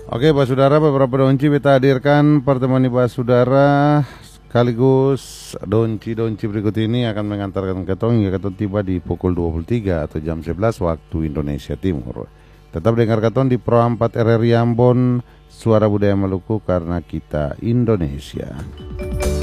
Oke, Pak Saudara, beberapa donci kita hadirkan pertemuan ini, Pak Saudara. Sekaligus donci-donci berikut ini akan mengantarkan ketong hingga ketong tiba di pukul 23 atau jam 11 waktu Indonesia Timur. Tetap dengar ketong di Pro 4 RRI Ambon, Suara Budaya Maluku, karena kita Indonesia.